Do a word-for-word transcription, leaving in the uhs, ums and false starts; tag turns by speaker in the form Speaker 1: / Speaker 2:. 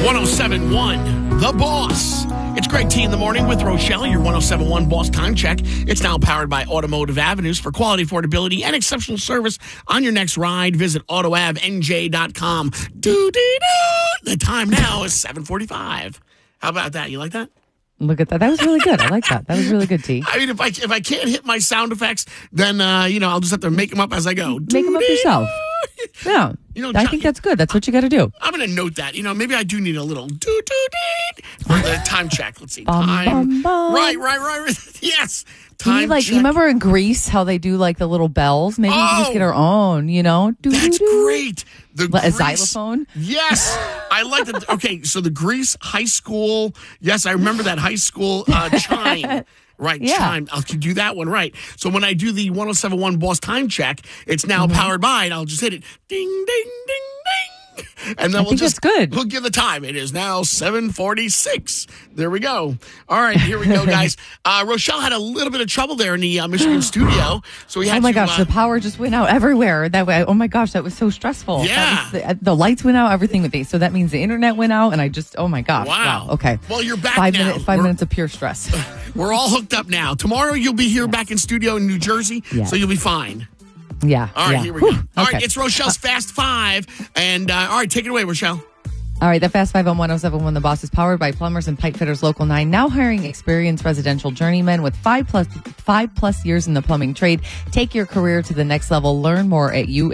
Speaker 1: one oh seven point one, The Boss. It's Greg T in the morning with Rochelle, your one oh seven point one Boss Time Check. It's now powered by Automotive Avenues. For quality, affordability, and exceptional service on your next ride, visit auto av n j dot com. Doo-dee-doo. The time now is seven forty-five. How about that? You like that?
Speaker 2: Look at that. That was really good. I like that. That was really good, T.
Speaker 1: I mean, if I if I can't hit my sound effects, then, uh, you know, I'll just have to make them up as I go.
Speaker 2: Make them up yourself. Yeah.
Speaker 1: You know,
Speaker 2: I think that's good. That's what you got to do.
Speaker 1: I'm going to note that. You know, maybe I do need a little doo-doo-dee for the time check. Let's see.
Speaker 2: Bum,
Speaker 1: Time.
Speaker 2: bum, bum.
Speaker 1: Right, right, right, right. Yes.
Speaker 2: Do you
Speaker 1: Time
Speaker 2: like?
Speaker 1: check.
Speaker 2: You remember in Greece how they do like the little bells? Maybe we can just
Speaker 1: Oh!
Speaker 2: get our own. You know,
Speaker 1: That's
Speaker 2: Doo-doo-doo.
Speaker 1: great. The
Speaker 2: What, a
Speaker 1: Grease-
Speaker 2: xylophone?
Speaker 1: Yes. I like that. Okay, so the Greece high school. Yes, I remember that high school uh, chime. Right,
Speaker 2: Yeah.
Speaker 1: chime. I'll do that one right. So when I do the one oh seven point one Boss Time Check, it's now
Speaker 2: Mm-hmm.
Speaker 1: powered by, and I'll just hit it. Ding, ding, ding, ding. And then
Speaker 2: I
Speaker 1: we'll
Speaker 2: think
Speaker 1: just
Speaker 2: that's good.
Speaker 1: we'll give the time. It is now seven forty-six. There we go. All right, here we go, guys. Uh, Rochelle had a little bit of trouble there in the uh, Michigan studio, so we had
Speaker 2: Oh my
Speaker 1: to,
Speaker 2: gosh,
Speaker 1: uh,
Speaker 2: the power just went out everywhere. That way, oh my gosh, that was so stressful.
Speaker 1: Yeah.
Speaker 2: That was the, the lights went out, everything went out. So that means the internet went out, and I just, oh my gosh.
Speaker 1: Wow.
Speaker 2: Okay.
Speaker 1: Well, you're back
Speaker 2: five
Speaker 1: now.
Speaker 2: Minutes, five
Speaker 1: We're-
Speaker 2: minutes of pure stress.
Speaker 1: We're all hooked up now. Tomorrow you'll be here back in studio in New Jersey,
Speaker 2: Yes.
Speaker 1: so you'll be fine.
Speaker 2: Yeah.
Speaker 1: All right,
Speaker 2: yeah.
Speaker 1: here we go.
Speaker 2: Whew.
Speaker 1: All
Speaker 2: Okay.
Speaker 1: right, it's Rochelle's Fast Five. And uh, all right, take it away, Rochelle.
Speaker 2: All right, the Fast Five on one oh seven point one The Boss is powered by Plumbers and Pipe Fitters Local nine, now hiring experienced residential journeymen with five plus five plus years in the plumbing trade. Take your career to the next level. Learn more at U